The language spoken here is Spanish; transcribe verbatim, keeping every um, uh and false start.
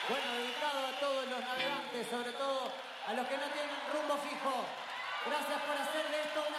Bueno, dedicado a todos los navegantes, sobre todo a los que no tienen rumbo fijo. Gracias por hacer de esto un